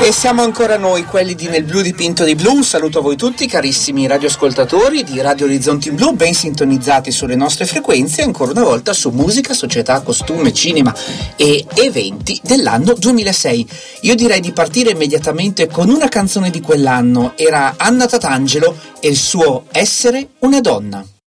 E siamo ancora noi, quelli di Nel Blu dipinto di blu. Un saluto a voi tutti, carissimi radioascoltatori di Radio Orizzonti Blu, ben sintonizzati sulle nostre frequenze, ancora una volta su musica, società, costume, cinema e eventi dell'anno 2006. Io direi di partire immediatamente con una canzone di quell'anno. Era Anna Tatangelo e il suo Essere una donna.